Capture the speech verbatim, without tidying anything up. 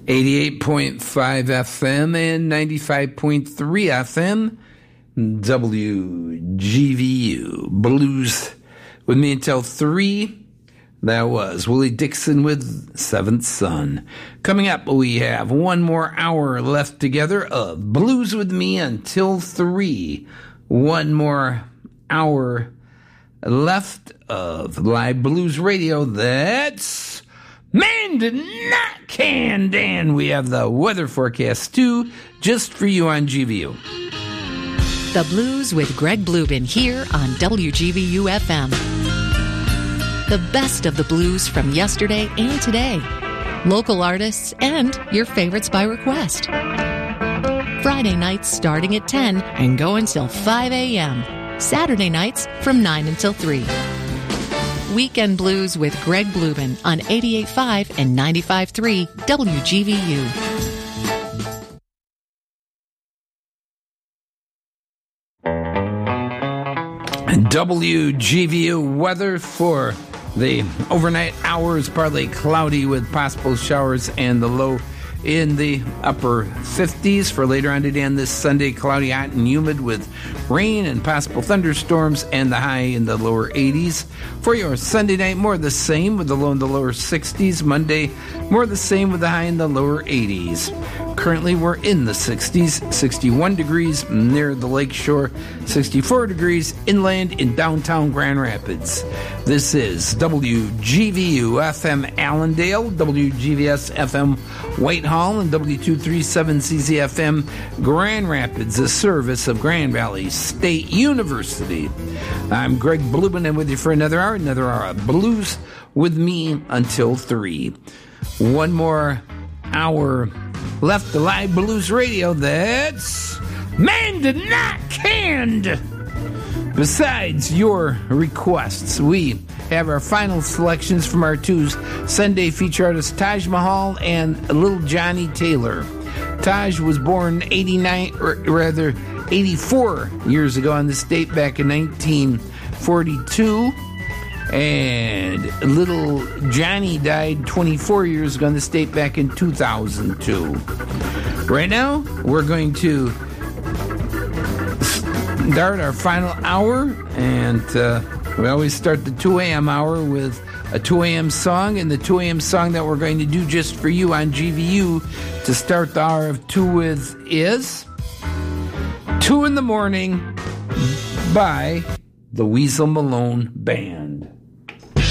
eighty-eight point five F M and ninety-five point three F M, W G V U. Blues with me until three. That was Willie Dixon with Seventh Son. Coming up, we have one more hour left together of Blues with me until three. One more hour left of live blues radio. That's Man Did Not Canned. And we have the weather forecast too, just for you on G V U. The Blues with Greg Bluben here on W G V U F M. The best of the blues from yesterday and today. Local artists and your favorites by request. Friday nights starting at ten and go until five a.m. Saturday nights from nine until three. Weekend Blues with Greg Bluben on eighty-eight point five and ninety-five point three W G V U. W G V U weather for the overnight hours, partly cloudy with possible showers and the low in the upper fifties. For later on today and this Sunday, cloudy, hot, and humid with rain and possible thunderstorms, and the high in the lower eighties. For your Sunday night, more of the same with the low in the lower sixties. Monday, more of the same with the high in the lower eighties. Currently, we're in the sixties, sixty-one degrees near the lake shore, sixty-four degrees inland in downtown Grand Rapids. This is W G V U F M Allendale, W G V S F M Whitehall, and W two thirty-seven C Z F M Grand Rapids, a service of Grand Valley State University. I'm Greg Bluben, and with you for another hour, another hour of Blues with me until three. One more hour left to live blues radio. That's Man Did Not Canned. Besides your requests, we have our final selections from our two Sunday feature artists, Taj Mahal and Little Johnny Taylor. Taj was born eighty-nine, or rather eighty-four years ago on this date, back in nineteen forty-two. And Little Johnny died twenty-four years ago on this date, back in two thousand two. Right now, we're going to start our final hour, and uh, we always start the two a.m. hour with a two a.m. song, and the two a.m. song that we're going to do just for you on G V U to start the hour of two with is Two in the Morning by the Weasel Malone Band.